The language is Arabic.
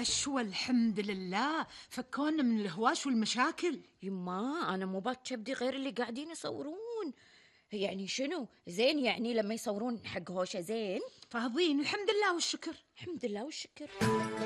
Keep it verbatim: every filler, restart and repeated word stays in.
بس والحمد لله فكونا من الهواش والمشاكل. يما أنا مو باتشبدي غير اللي قاعدين يصورون. يعني شنو زين؟ يعني لما يصورون حق هوشة زين. فاضيين الحمد لله والشكر. الحمد لله والشكر.